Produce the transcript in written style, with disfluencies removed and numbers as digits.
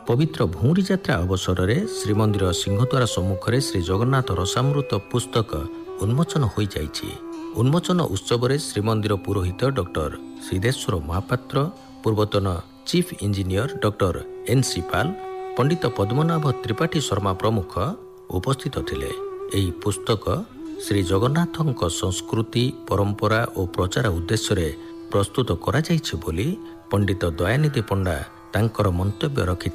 ପବିତ୍ର ଭଉଁରୀ ଯାତ୍ରା ଅବସରରେ ଶ୍ରୀମନ୍ଦିର ସିଂହଦ୍ୱାର ସମ୍ମୁଖରେ ଶ୍ରୀ ଜଗନ୍ନାଥ ରସାମୃତ ପୁସ୍ତକ ଉନ୍ମୋଚନ ହୋଇଯାଇଛି। ଉନ୍ମୋଚନ ଉତ୍ସବରେ ଶ୍ରୀମନ୍ଦିର ପୁରୋହିତ ଡକ୍ଟର ସିଦ୍ଧେଶ୍ୱର ମହାପାତ୍ର, ପୂର୍ବତନ ଚିଫ୍ ଇଞ୍ଜିନିୟର ଡକ୍ଟର NC ପାଲ, ପଣ୍ଡିତ ପଦ୍ମନାଭ ତ୍ରିପାଠୀ ଶର୍ମା ପ୍ରମୁଖ ଉପସ୍ଥିତ ଥିଲେ। ଏହି ପୁସ୍ତକ ଶ୍ରୀ ଜଗନ୍ନାଥଙ୍କ ସଂସ୍କୃତି, ପରମ୍ପରା ଓ ପ୍ରଚାର ଉଦ୍ଦେଶ୍ୟରେ ପ୍ରସ୍ତୁତ କରାଯାଇଛି ବୋଲି ପଣ୍ଡିତ ଦୟାନିଧି ପଣ୍ଡା ତାଙ୍କର ମନ୍ତବ୍ୟ ରଖିଥିଲେ।